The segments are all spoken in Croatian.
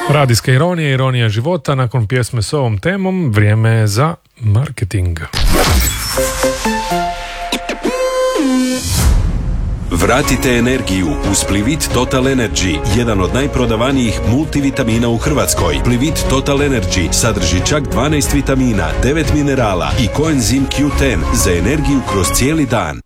Radijska ironija, ironija života. Nakon pjesme s ovom temom, vrijeme je za marketing. Vratite energiju uz Plivit Total Energy, jedan od najprodavanijih multivitamina u Hrvatskoj. Plivit Total Energy sadrži čak 12 vitamina, 9 minerala i koenzim Q10 za energiju kroz cijeli dan.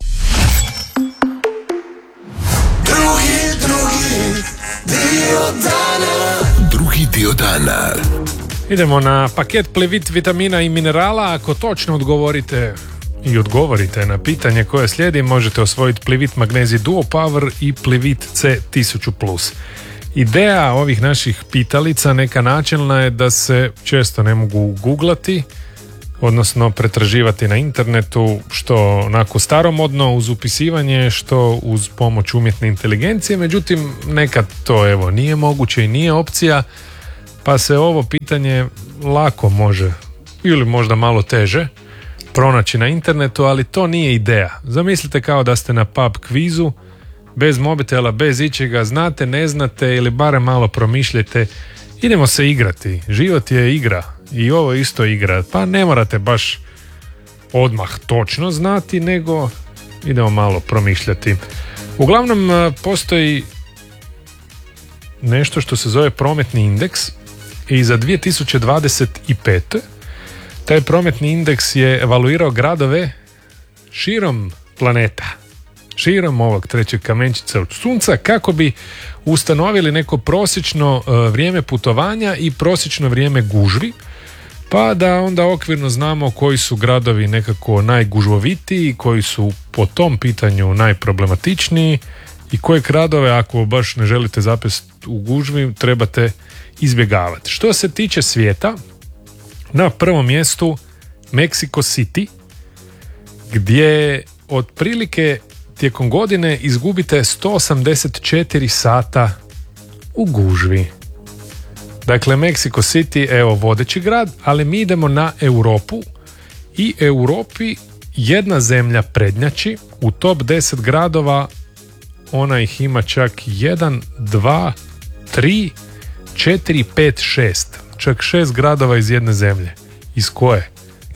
Drugi dio dana. Idemo na paket Plivit vitamina i minerala. Ako točno odgovorite na pitanje koje slijedi, možete osvojiti Plivit Magnezij Duo Power i Plivit C 1000+. Ideja ovih naših pitalica neka načelna je da se često ne mogu googlati, odnosno pretraživati na internetu, što onako staromodno uz upisivanje, što uz pomoć umjetne inteligencije. Međutim, nekad to nije moguće i nije opcija, pa se ovo pitanje lako može, ili možda malo teže, pronaći na internetu, ali to nije ideja. Zamislite kao da ste na pub kvizu, bez mobitela, bez ičega, znate, ne znate ili barem malo promišljajte. Idemo se igrati, život je igra i ovo je isto igra, pa ne morate baš odmah točno znati, nego idemo malo promišljati. Uglavnom postoji nešto što se zove prometni indeks i za 2025. taj prometni indeks je evaluirao gradove širom planeta, širom ovog trećeg kamenčića od sunca, kako bi ustanovili neko prosječno vrijeme putovanja i prosječno vrijeme gužvi, pa da onda okvirno znamo koji su gradovi nekako najgužvovitiji, koji su po tom pitanju najproblematičniji i koje gradove, ako baš ne želite zapesti u gužvi, trebate izbjegavati. Što se tiče svijeta, na prvom mjestu Mexico City, gdje otprilike tijekom godine izgubite 184 sata u gužvi. Dakle, Mexico City, vodeći grad, ali mi idemo na Europu i Europi jedna zemlja prednjači u top 10 gradova. Ona ih ima čak 1, 2, 3, 4, 5, 6. Čak 6 gradova iz jedne zemlje. Iz koje?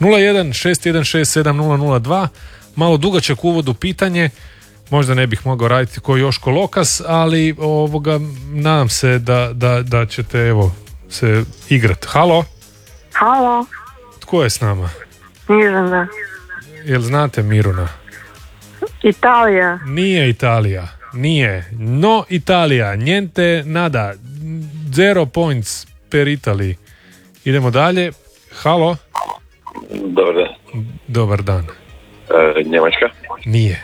0161670002. Malo dugačak uvod u pitanje. Možda ne bih mogao raditi ko Joško Lokas, ali nadam se da ćete se igrati. Halo? Halo? Tko je s nama? Miruna. Jel znate Miruna? Italija. Nije Italija. Nije. No Italija. Niente nada. 0 points per Italy. Idemo dalje. Halo? Dobar dan. Dobar dan. Njemačka? Nije.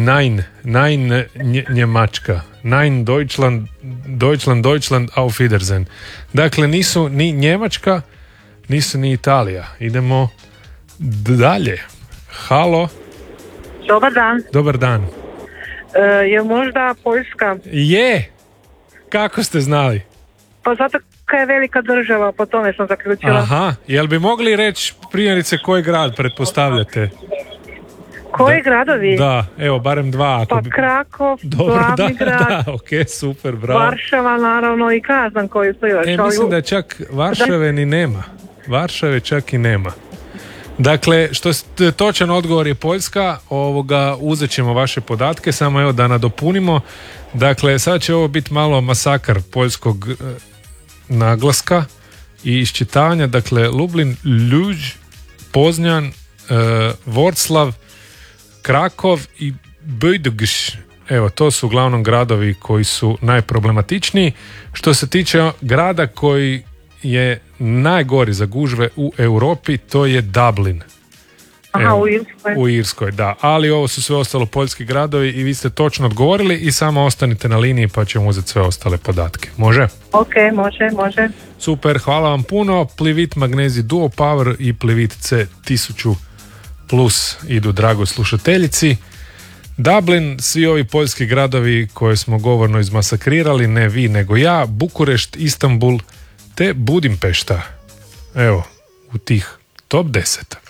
Nein Njemačka. Nein Deutschland auf Wiedersehen. Dakle, nisu ni Njemačka, nisu ni Italija. Idemo dalje. Halo? Dobar dan. Dobar dan. Je možda Poljska? Je! Kako ste znali? Pa zato kad je velika država, po tome sam zaključila. Aha, jel bi mogli reći primjerice koji grad pretpostavljate? Koji gradovi? Da, barem dva. Pa Krakov, glavni grad. Da, ok, super, bravo. Varšava, naravno, i kazan koji su još. Mislim da čak Varšave ni nema. Varšave čak i nema. Dakle, točan odgovor je Poljska. Uzet ćemo vaše podatke, samo da nadopunimo. Dakle, sad će ovo biti malo masakar poljskog naglaska i iščitavanja. Dakle, Lublin, Ljuž, Poznjan, Vorclav, Krakov i Bydgoszcz. To su uglavnom gradovi koji su najproblematičniji. Što se tiče grada koji je najgori za gužve u Europi, to je Dublin. Aha, u Irskoj. U Irskoj, da. Ali ovo su sve ostalo poljski gradovi i vi ste točno odgovorili i samo ostanite na liniji pa ćemo uzeti sve ostale podatke. Može? Ok, može. Super, hvala vam puno. Plivit Magnezij Duo Power i Plivit C 1000+ idu dragoj slušateljici. Dublin, svi ovi poljski gradovi koje smo govorno izmasakrirali, ne vi nego ja, Bukurešt, Istanbul te Budimpešta. U tih top 10.